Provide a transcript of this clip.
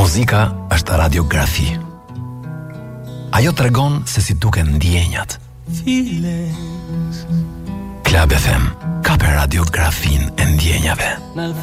Muzika është radiografi. Ajo tregon se si duken ndjenjat. Club FM ka për radiografin e ndjenjave.